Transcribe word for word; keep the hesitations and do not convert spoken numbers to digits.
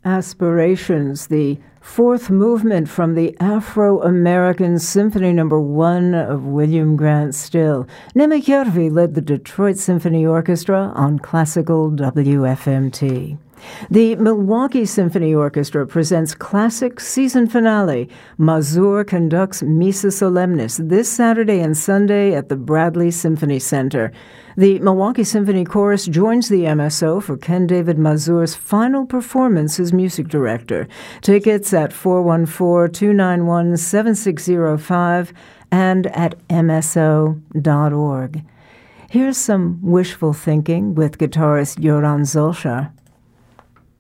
Aspirations, the fourth movement from the Afro-American Symphony Number One of William Grant Still. Neme Järvi led the Detroit Symphony Orchestra on classical W F M T. The Milwaukee Symphony Orchestra presents classic season finale. Mazur conducts Missa Solemnis this Saturday and Sunday at the Bradley Symphony Center. The Milwaukee Symphony Chorus joins the M S O for Ken David Mazur's final performance as music director. Tickets at four one four, two nine one, seven six zero five and at m s o dot org. Here's some wishful thinking with guitarist Joran Zolschar.